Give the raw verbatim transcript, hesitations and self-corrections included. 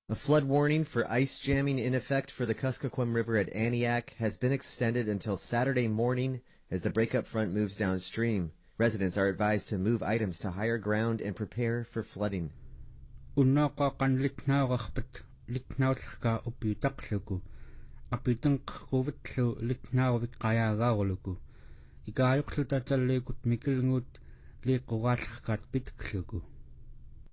A flood warning for ice jamming in effect for the Kuskokwim River at Aniak has been extended until Saturday morning as the breakup front moves downstream. Residents are advised to move items to higher ground and prepare for flooding. Unnaqa qanlitnaaqarpat litnaullerka upiutaqluku apitanqquvitllu litnaarvik qayaagaaruluku ikaayuqluta talliikut mikilngut liiqquraallerkaat pitkluku